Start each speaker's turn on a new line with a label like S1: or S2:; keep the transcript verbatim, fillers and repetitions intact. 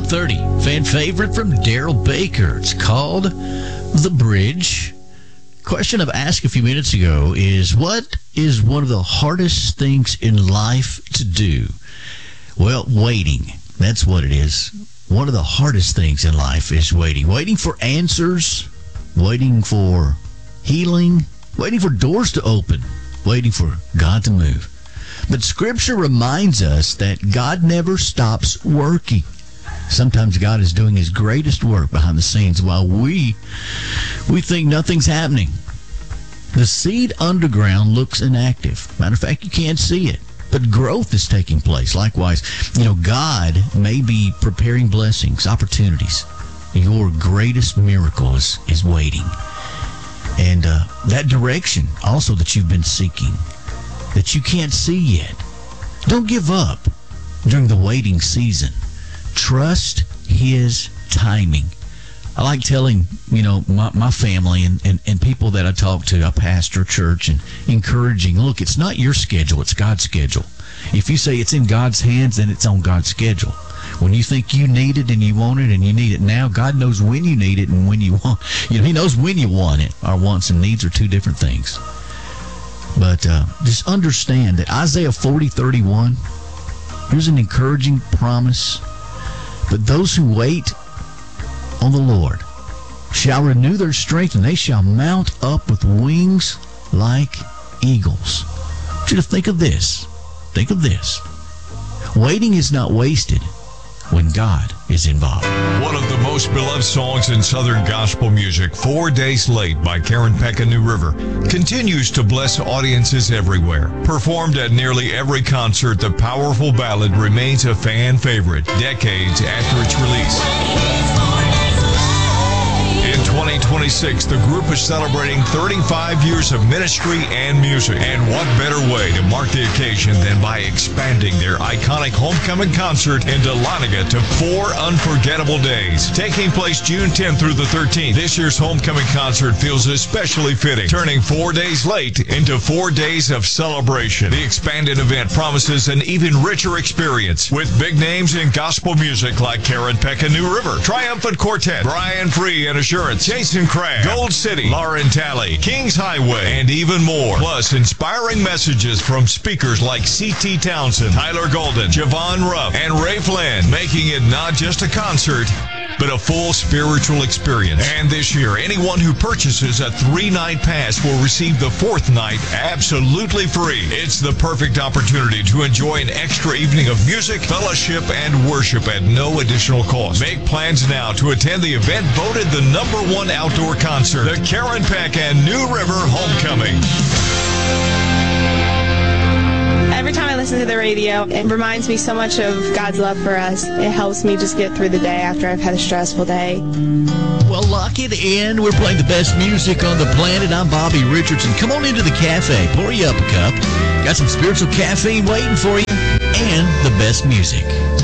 S1: thirty. Fan favorite from Daryl Baker. It's called The Bridge. Question I've asked a few minutes ago is, what is one of the hardest things in life to do? Well, waiting. That's what it is. One of the hardest things in life is waiting. Waiting for answers, waiting for healing, waiting for doors to open, waiting for God to move. But Scripture reminds us that God never stops working. Sometimes God is doing his greatest work behind the scenes while we we think nothing's happening. The seed underground looks inactive. Matter of fact, you can't see it. But growth is taking place. Likewise, you know, God may be preparing blessings, opportunities. Your greatest miracle is, is waiting. And uh, that direction also that you've been seeking, that you can't see yet. Don't give up during the waiting season. Trust his timing. I like telling, you know, my, my family and, and, and people that I talk to, I pastor a church, and encouraging, look, it's not your schedule, it's God's schedule. If you say it's in God's hands, then it's on God's schedule. When you think you need it and you want it and you need it now, God knows when you need it and when you want. You know, he knows when you want it. Our wants and needs are two different things. But uh, just understand that Isaiah forty thirty-one, here's an encouraging promise. But those who wait on the Lord shall renew their strength, and they shall mount up with wings like eagles. I want you to think of this. Think of this. Waiting is not wasted when God is involved.
S2: One of the most beloved songs in Southern gospel music, Four Days Late by Karen Peck and New River, continues to bless audiences everywhere. Performed at nearly every concert, the powerful ballad remains a fan favorite decades after its release. In twenty twenty-six, the group is celebrating thirty-five years of ministry and music. And what better way to mark the occasion than by expanding their iconic homecoming concert in Dahlonega to four unforgettable days. Taking place June tenth through the thirteenth, this year's homecoming concert feels especially fitting, turning four days late into four days of celebration. The expanded event promises an even richer experience with big names in gospel music like Karen Peck and New River, Triumphant Quartet, Brian Free and Assurance, Jason Craig, Gold City, Lauren Talley, Kings Highway, and even more. Plus, inspiring messages from speakers like C T Townsend, Tyler Golden, Javon Ruff, and Ray Flynn, making it not just a concert, but a full spiritual experience. And this year, anyone who purchases a three-night pass will receive the fourth night absolutely free. It's the perfect opportunity to enjoy an extra evening of music, fellowship, and worship at no additional cost. Make plans now to attend the event voted the number one outdoor concert, the Karen Peck and New River Homecoming.
S3: Every time I listen to the radio, it reminds me so much of God's love for us. It helps me just get through the day after I've had a stressful day.
S1: Well, lock it in. We're playing the best music on the planet. I'm Bobby Richardson. Come on into the cafe. Pour you up a cup. Got some spiritual caffeine waiting for you and the best music.